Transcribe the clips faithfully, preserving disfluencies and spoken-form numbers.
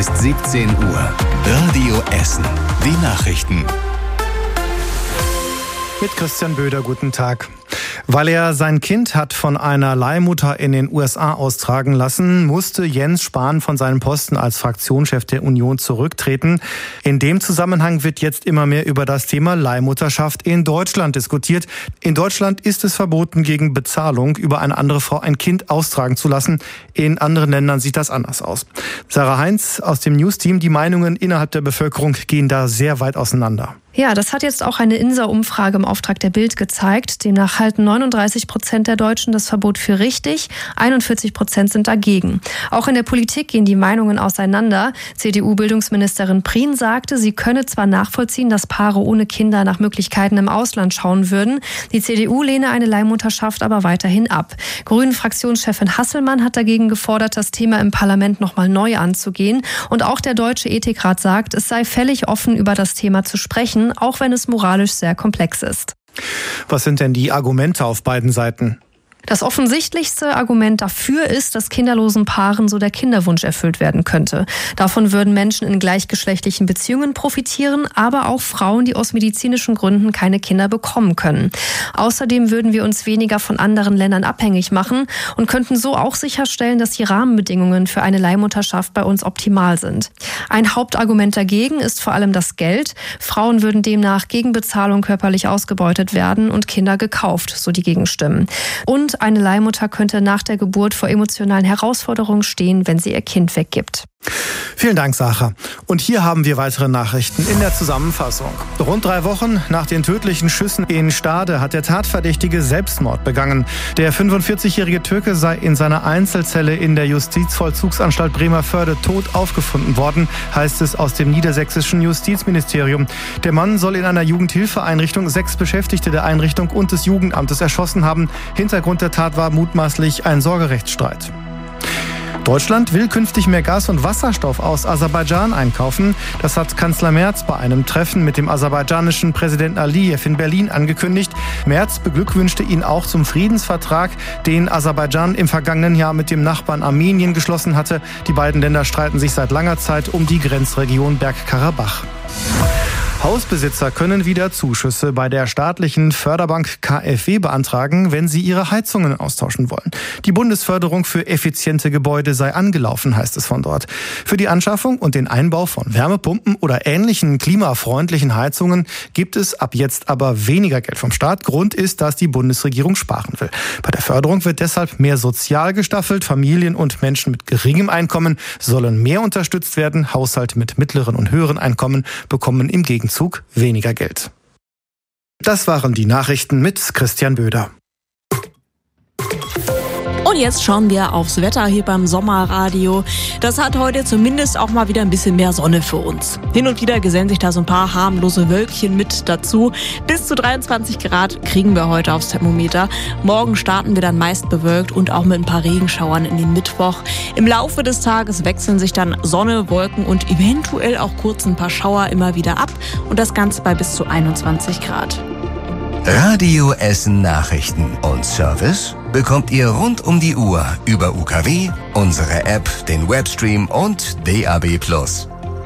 Ist siebzehn Uhr. Radio Essen. Die Nachrichten. Mit Christian Böder, guten Tag. Weil er sein Kind hat von einer Leihmutter in den U S A austragen lassen, musste Jens Spahn von seinem Posten als Fraktionschef der Union zurücktreten. In dem Zusammenhang wird jetzt immer mehr über das Thema Leihmutterschaft in Deutschland diskutiert. In Deutschland ist es verboten, gegen Bezahlung über eine andere Frau ein Kind austragen zu lassen. In anderen Ländern sieht das anders aus. Sarah Heinz aus dem News-Team, die Meinungen innerhalb der Bevölkerung gehen da sehr weit auseinander. Ja, das hat jetzt auch eine I N S A-Umfrage im Auftrag der Bild gezeigt. Demnach halten neununddreißig Prozent der Deutschen das Verbot für richtig, einundvierzig Prozent sind dagegen. Auch in der Politik gehen die Meinungen auseinander. C D U-Bildungsministerin Prien sagte, sie könne zwar nachvollziehen, dass Paare ohne Kinder nach Möglichkeiten im Ausland schauen würden. Die C D U lehne eine Leihmutterschaft aber weiterhin ab. Grünen-Fraktionschefin Hasselmann hat dagegen gefordert, das Thema im Parlament nochmal neu anzugehen. Und auch der Deutsche Ethikrat sagt, es sei völlig offen, über das Thema zu sprechen, auch wenn es moralisch sehr komplex ist. Was sind denn die Argumente auf beiden Seiten? Das offensichtlichste Argument dafür ist, dass kinderlosen Paaren so der Kinderwunsch erfüllt werden könnte. Davon würden Menschen in gleichgeschlechtlichen Beziehungen profitieren, aber auch Frauen, die aus medizinischen Gründen keine Kinder bekommen können. Außerdem würden wir uns weniger von anderen Ländern abhängig machen und könnten so auch sicherstellen, dass die Rahmenbedingungen für eine Leihmutterschaft bei uns optimal sind. Ein Hauptargument dagegen ist vor allem das Geld. Frauen würden demnach gegen Bezahlung körperlich ausgebeutet werden und Kinder gekauft, so die Gegenstimmen. Und eine Leihmutter könnte nach der Geburt vor emotionalen Herausforderungen stehen, wenn sie ihr Kind weggibt. Vielen Dank, Sacha. Und hier haben wir weitere Nachrichten in der Zusammenfassung. Rund drei Wochen nach den tödlichen Schüssen in Stade hat der Tatverdächtige Selbstmord begangen. Der fünfundvierzigjährige Türke sei in seiner Einzelzelle in der Justizvollzugsanstalt Bremervörde tot aufgefunden worden, heißt es aus dem niedersächsischen Justizministerium. Der Mann soll in einer Jugendhilfeeinrichtung sechs Beschäftigte der Einrichtung und des Jugendamtes erschossen haben. Hintergrund der Tat war mutmaßlich ein Sorgerechtsstreit. Deutschland will künftig mehr Gas- und Wasserstoff aus Aserbaidschan einkaufen. Das hat Kanzler Merz bei einem Treffen mit dem aserbaidschanischen Präsidenten Aliyev in Berlin angekündigt. Merz beglückwünschte ihn auch zum Friedensvertrag, den Aserbaidschan im vergangenen Jahr mit dem Nachbarn Armenien geschlossen hatte. Die beiden Länder streiten sich seit langer Zeit um die Grenzregion Bergkarabach. Hausbesitzer können wieder Zuschüsse bei der staatlichen Förderbank K f W beantragen, wenn sie ihre Heizungen austauschen wollen. Die Bundesförderung für effiziente Gebäude sei angelaufen, heißt es von dort. Für die Anschaffung und den Einbau von Wärmepumpen oder ähnlichen klimafreundlichen Heizungen gibt es ab jetzt aber weniger Geld vom Staat. Grund ist, dass die Bundesregierung sparen will. Bei der Förderung wird deshalb mehr sozial gestaffelt. Familien und Menschen mit geringem Einkommen sollen mehr unterstützt werden. Haushalte mit mittleren und höheren Einkommen bekommen im Gegenzug Zug weniger Geld. Das waren die Nachrichten mit Christian Böder. Und jetzt schauen wir aufs Wetter hier beim Sommerradio. Das hat heute zumindest auch mal wieder ein bisschen mehr Sonne für uns. Hin und wieder gesellen sich da so ein paar harmlose Wölkchen mit dazu. Bis zu dreiundzwanzig Grad kriegen wir heute aufs Thermometer. Morgen starten wir dann meist bewölkt und auch mit ein paar Regenschauern in den Mittwoch. Im Laufe des Tages wechseln sich dann Sonne, Wolken und eventuell auch kurz ein paar Schauer immer wieder ab. Und das Ganze bei bis zu einundzwanzig Grad. Radio Essen Nachrichten und Service bekommt ihr rund um die Uhr über U K W, unsere App, den Webstream und D A B plus.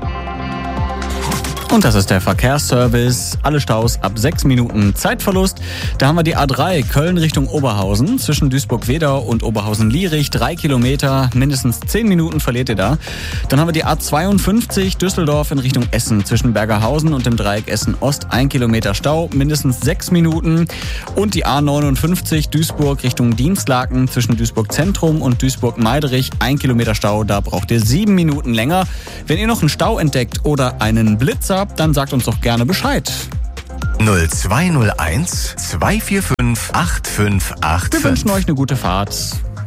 Und das ist der Verkehrsservice. Alle Staus ab sechs Minuten Zeitverlust. Da haben wir die A drei Köln Richtung Oberhausen. Zwischen Duisburg-Wedau und Oberhausen-Lierich. Drei Kilometer, mindestens zehn Minuten verliert ihr da. Dann haben wir die A zweiundfünfzig Düsseldorf in Richtung Essen. Zwischen Bergerhausen und dem Dreieck Essen-Ost. Ein Kilometer Stau, mindestens sechs Minuten. Und die A neunundfünfzig Duisburg Richtung Dienstlaken. Zwischen Duisburg-Zentrum und Duisburg-Meiderich. Ein Kilometer Stau, da braucht ihr sieben Minuten länger. Wenn ihr noch einen Stau entdeckt oder einen Blitzer, dann sagt uns doch gerne Bescheid. null zwei null eins zwei vier fünf acht fünf acht fünf. Wir wünschen euch eine gute Fahrt.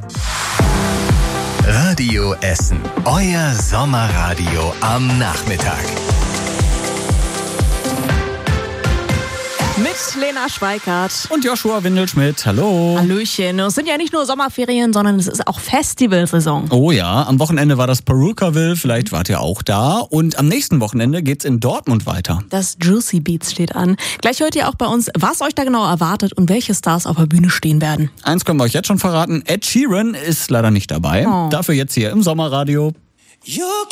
Radio Essen, euer Sommerradio am Nachmittag. Mit Lena Schweikart und Joshua Windelschmidt. Hallo. Hallöchen. Es sind ja nicht nur Sommerferien, sondern es ist auch Festivalsaison. Oh ja, am Wochenende war das Perukaville, vielleicht wart ihr auch da. Und am nächsten Wochenende geht's in Dortmund weiter. Das Juicy Beats steht an. Gleich hört ihr auch bei uns, was euch da genau erwartet und welche Stars auf der Bühne stehen werden. Eins können wir euch jetzt schon verraten, Ed Sheeran ist leider nicht dabei. Oh. Dafür jetzt hier im Sommerradio.